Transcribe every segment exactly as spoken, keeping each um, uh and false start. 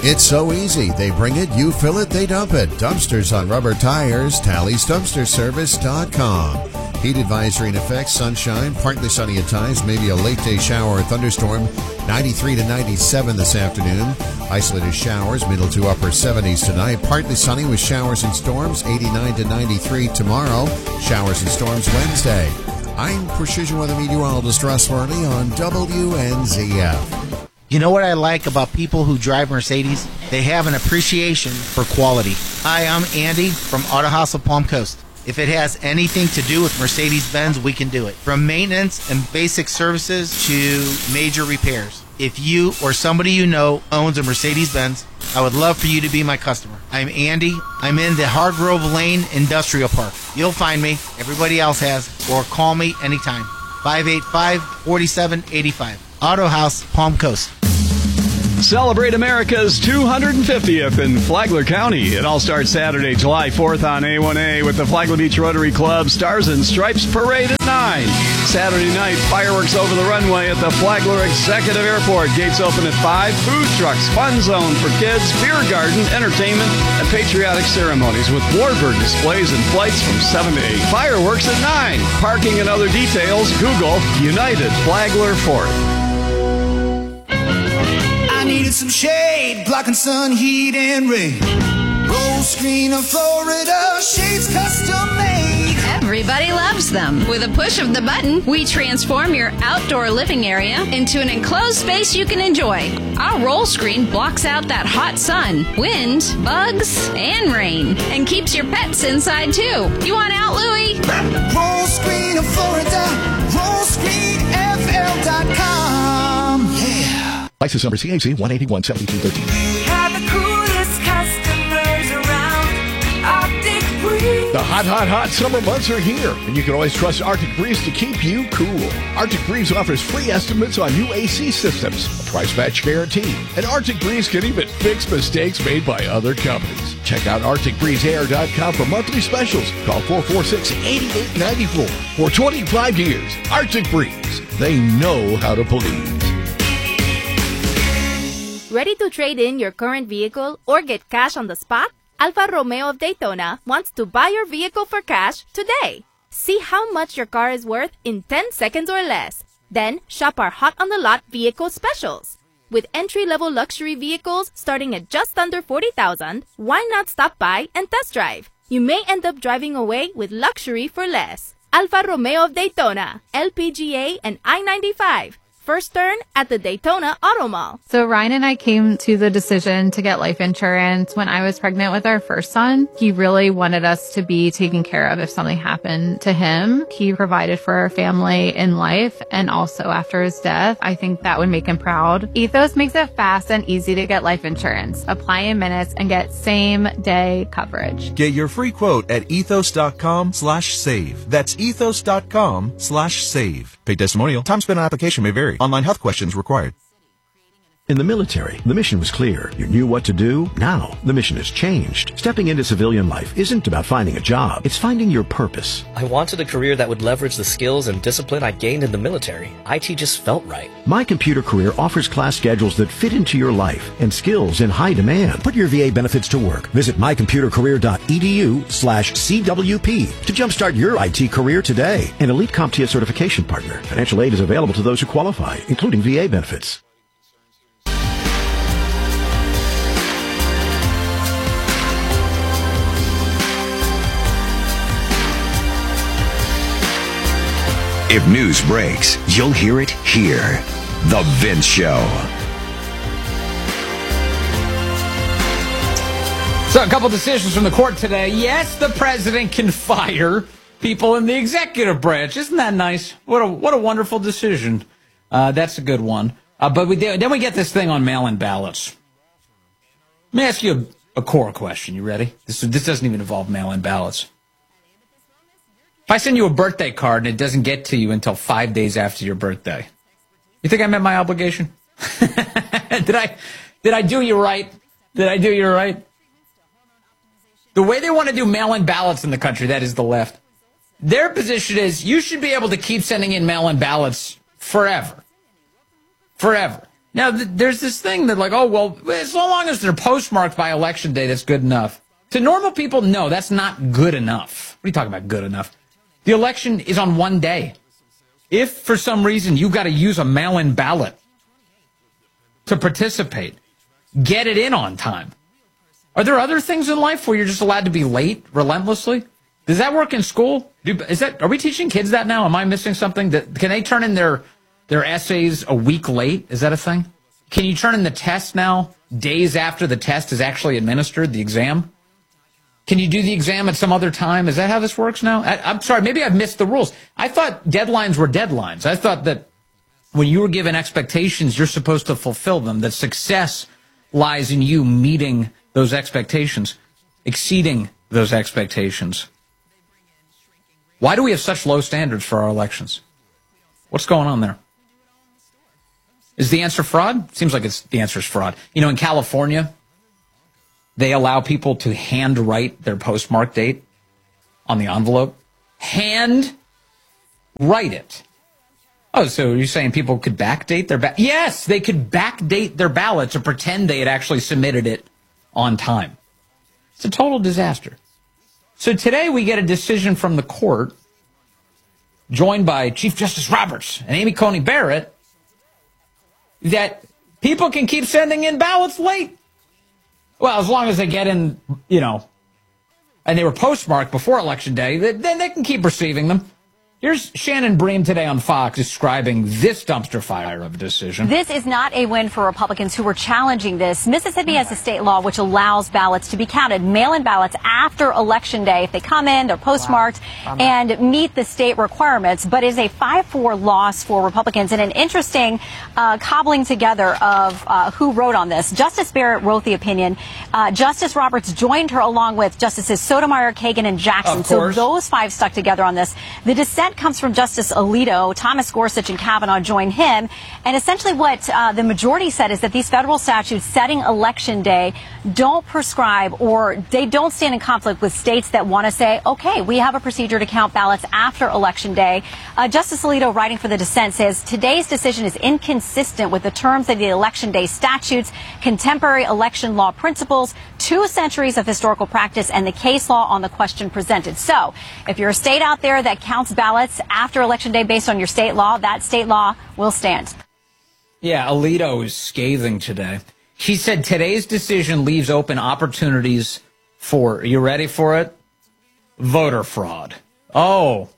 It's so easy. They bring it, you fill it, they dump it. Dumpsters on rubber tires, Talley's Dumpster Service dot com. Heat advisory in effect, sunshine, partly sunny at times, maybe a late day shower or thunderstorm, ninety-three to ninety-seven this afternoon. Isolated showers, middle to upper seventies tonight. Partly sunny with showers and storms, eighty-nine to ninety-three tomorrow. Showers and storms Wednesday. I'm Precision Weather Meteorologist Russ Worley on W N Z F. You know what I like about people who drive Mercedes? They have an appreciation for quality. Hi, I'm Andy from Auto House of Palm Coast. If it has anything to do with Mercedes-Benz, we can do it. From maintenance and basic services to major repairs. If you or somebody you know owns a Mercedes-Benz, I would love for you to be my customer. I'm Andy. I'm in the Hargrove Lane Industrial Park. You'll find me. Everybody else has. Or call me anytime. five eight five, four seven eight five. Auto House, Palm Coast. Celebrate America's two hundred fiftieth in Flagler County. It all starts Saturday, July fourth on A one A with the Flagler Beach Rotary Club Stars and Stripes Parade at nine. Saturday night, fireworks over the runway at the Flagler Executive Airport. Gates open at five. Food trucks, fun zone for kids, beer garden, entertainment, and patriotic ceremonies with warbird displays and flights from seven to eight. Fireworks at nine. Parking and other details, Google United Flagler fourth. Needed some shade, blocking sun, heat, and rain. Roll screen of Florida, shades custom made. Everybody loves them. With a push of the button, we transform your outdoor living area into an enclosed space you can enjoy. Our roll screen blocks out that hot sun, wind, bugs, and rain, and keeps your pets inside too. You want out, Louie? Roll screen of Florida, roll screen F L dot com. Yeah. License number C A C one eighty-one seventy-two thirteen. We have the coolest customers around. Arctic Breeze. The hot, hot, hot summer months are here, and you can always trust Arctic Breeze to keep you cool. Arctic Breeze offers free estimates on new A C systems, a price match guarantee, and Arctic Breeze can even fix mistakes made by other companies. Check out Arctic Breeze Air dot com for monthly specials. Call four four six, eight eight nine four. For twenty-five years, Arctic Breeze. They know how to please. Ready to trade in your current vehicle or get cash on the spot? Alfa Romeo of Daytona wants to buy your vehicle for cash today. See how much your car is worth in ten seconds or less. Then shop our hot on the lot vehicle specials. With entry-level luxury vehicles starting at just under forty thousand dollars, why not stop by and test drive? You may end up driving away with luxury for less. Alfa Romeo of Daytona, L P G A and I ninety-five. First turn at the Daytona Auto Mall. So Ryan and I came to the decision to get life insurance when I was pregnant with our first son. He really wanted us to be taken care of if something happened to him. He provided for our family in life and also after his death. I think that would make him proud. Ethos makes it fast and easy to get life insurance. Apply in minutes and get same day coverage. Get your free quote at ethos dot com slash save. That's ethos dot com slash save. Paid testimonial. Time spent on application may vary. Online health questions required. In the military, the mission was clear. You knew what to do. Now, the mission has changed. Stepping into civilian life isn't about finding a job. It's finding your purpose. I wanted a career that would leverage the skills and discipline I gained in the military. I T just felt right. My Computer Career offers class schedules that fit into your life and skills in high demand. Put your V A benefits to work. Visit my computer career dot e d u slash C W P to jumpstart your I T career today. An Elite CompTIA certification partner. Financial aid is available to those who qualify, including V A benefits. If news breaks, you'll hear it here. The Vince Show. So a couple decisions from the court today. Yes, the president can fire people in the executive branch. Isn't that nice? What a what a wonderful decision. Uh, that's a good one. Uh, but we then we get this thing on mail-in ballots. Let me ask you a, a core question. You ready? This this doesn't even involve mail-in ballots. If I send you a birthday card and it doesn't get to you until five days after your birthday, you think I met my obligation? did I did I do you right? Did I do you right? The way they want to do mail-in ballots in the country, that is the left. Their position is you should be able to keep sending in mail-in ballots forever. Forever. Now, th- there's this thing that like, oh, well, as long as they're postmarked by Election Day, that's good enough. To normal people, no, that's not good enough. What are you talking about, good enough? The election is on one day. If, for some reason, you've got to use a mail-in ballot to participate, get it in on time. Are there other things in life where you're just allowed to be late relentlessly? Does that work in school? Do, is that are we teaching kids that now? Am I missing something? That, can they turn in their their essays a week late? Is that a thing? Can you turn in the test now days after the test is actually administered, the exam? Can you do the exam at some other time? Is that how this works now? I, I'm sorry, maybe I've missed the rules. I thought deadlines were deadlines. I thought that when you were given expectations, you're supposed to fulfill them, that success lies in you meeting those expectations, exceeding those expectations. Why do we have such low standards for our elections? What's going on there? Is the answer fraud? Seems like it's the answer is fraud. You know, in California, they allow people to handwrite their postmark date on the envelope. Hand write it. Oh, so you're saying people could backdate their ballot? Yes, they could backdate their ballot to pretend they had actually submitted it on time. It's a total disaster. So today we get a decision from the court, joined by Chief Justice Roberts and Amy Coney Barrett, that people can keep sending in ballots late. Well, as long as they get in, you know, and they were postmarked before Election Day, then they can keep receiving them. Here's Shannon Bream today on Fox describing this dumpster fire of a decision. This is not a win for Republicans who were challenging this. Mississippi has a state law which allows ballots to be counted, mail-in ballots after Election Day. If they come in, they're postmarked wow. and meet the state requirements, but is a five four loss for Republicans. And an interesting uh, cobbling together of uh, who wrote on this. Justice Barrett wrote the opinion. Uh, Justice Roberts joined her along with Justices Sotomayor, Kagan, and Jackson. So those five stuck together on this. The dissent comes from Justice Alito. Thomas Gorsuch and Kavanaugh join him. And essentially what uh, the majority said is that these federal statutes setting Election Day don't prescribe or they don't stand in conflict with states that want to say, okay, we have a procedure to count ballots after Election Day. Uh, Justice Alito, writing for the dissent, says today's decision is inconsistent with the terms of the Election Day statutes, contemporary election law principles, two centuries of historical practice, and the case law on the question presented. So if you're a state out there that counts ballots after Election Day based on your state law, that state law will stand. Yeah, Alito is scathing today. He said today's decision leaves open opportunities for, are you ready for it? Voter fraud. Oh.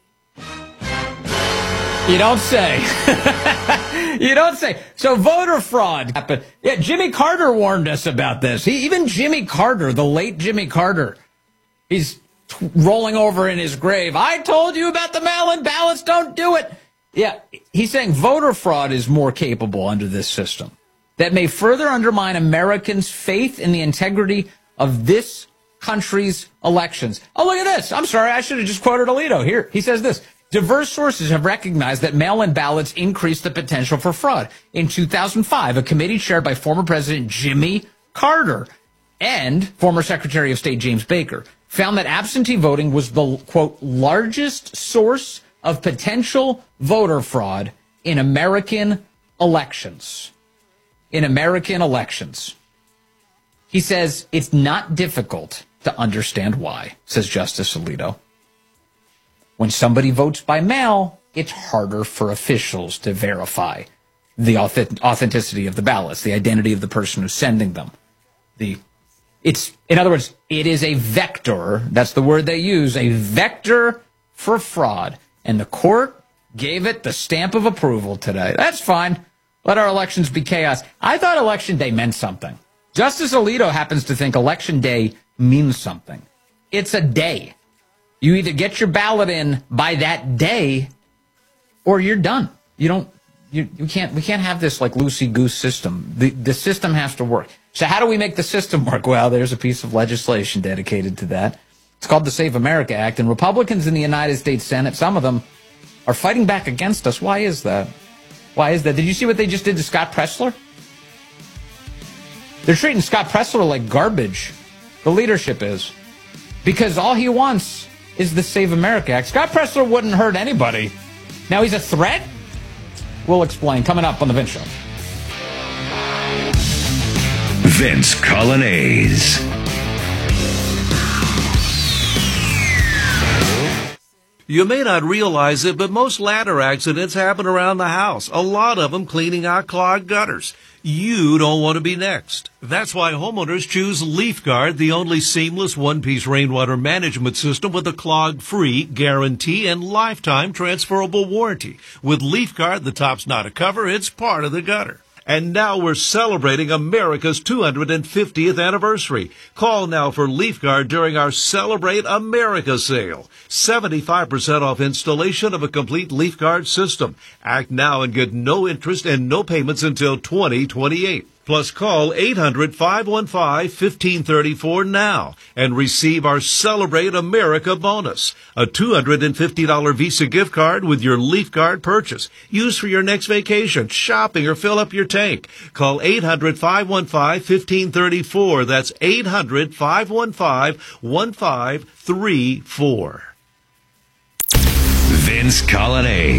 You don't say. You don't say. So voter fraud happened. Yeah, Jimmy Carter warned us about this. He, even Jimmy Carter, the late Jimmy Carter, he's t- rolling over in his grave. I told you about the mail-in ballots. Don't do it. Yeah, he's saying voter fraud is more capable under this system that may further undermine Americans' faith in the integrity of this country's elections. Oh, look at this. I'm sorry. I should have just quoted Alito. Here, he says this. Diverse sources have recognized that mail-in ballots increase the potential for fraud. In two thousand five, a committee chaired by former President Jimmy Carter and former Secretary of State James Baker found that absentee voting was the, quote, largest source of potential voter fraud in American elections. In American elections. He says it's not difficult to understand why, says Justice Alito. When somebody votes by mail, it's harder for officials to verify the authentic- authenticity of the ballots, the identity of the person who's sending them. The, it's, in other words, it is a vector, that's the word they use, a vector for fraud. And the court gave it the stamp of approval today. That's fine. Let our elections be chaos. I thought Election Day meant something. Justice Alito happens to think Election Day means something. It's a day. You either get your ballot in by that day or you're done. You don't, you, you can't, we can't have this like loosey-goose system. The, the system has to work. So how do we make the system work? Well, there's a piece of legislation dedicated to that. It's called the Save America Act, and Republicans in the United States Senate, some of them, are fighting back against us. Why is that? Why is that? Did you see what they just did to Scott Presler? They're treating Scott Presler like garbage. The leadership is. Because all he wants is the Save America Act. Scott Presler wouldn't hurt anybody. Now he's a threat? We'll explain. Coming up on The Vince Show. Vince Colonnese. You may not realize it, but most ladder accidents happen around the house, a lot of them cleaning out clogged gutters. You don't want to be next. That's why homeowners choose LeafGuard, the only seamless one-piece rainwater management system with a clog-free guarantee and lifetime transferable warranty. With LeafGuard, the top's not a cover, it's part of the gutter. And now we're celebrating America's two hundred fiftieth anniversary. Call now for LeafGuard during our Celebrate America sale. seventy-five percent off installation of a complete LeafGuard system. Act now and get no interest and no payments until twenty twenty-eight. Plus, call eight hundred, five one five, one five three four now and receive our Celebrate America bonus, a two hundred fifty dollars Visa gift card with your LeafGuard purchase. Use for your next vacation, shopping, or fill up your tank. Call eight hundred, five one five, one five three four. That's eight hundred, five one five, one five three four. Vince Colonnese.